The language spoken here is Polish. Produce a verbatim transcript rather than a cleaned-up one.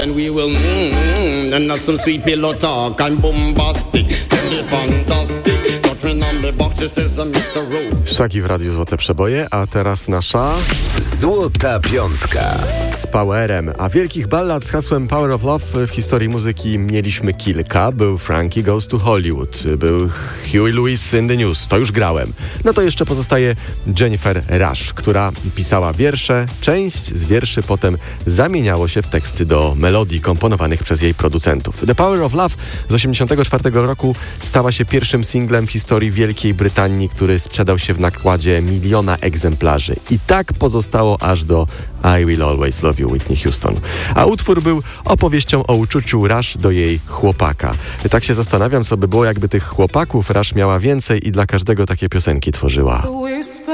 And we will mmm, and have some sweet pillow talk and bombastic, tell me fantastic. Shaggy w Radiu Złote Przeboje, a teraz nasza Złota Piątka z Powerem. A wielkich ballad z hasłem Power of Love w historii muzyki mieliśmy kilka. Był Frankie Goes to Hollywood, był Huey Lewis in the News, to już grałem. No to jeszcze pozostaje Jennifer Rush, która pisała wiersze. Część z wierszy potem zamieniało się w teksty do melodii komponowanych przez jej producentów. The Power of Love z osiemdziesiątego czwartego roku stała się pierwszym singlem w historii Wielkiej Brytanii, który sprzedał się w nakładzie miliona egzemplarzy. I tak pozostało aż do I Will Always Love You Whitney Houston. A utwór był opowieścią o uczuciu Rush do jej chłopaka. Tak się zastanawiam, co by było, jakby tych chłopaków Rush miała więcej i dla każdego takie piosenki tworzyła.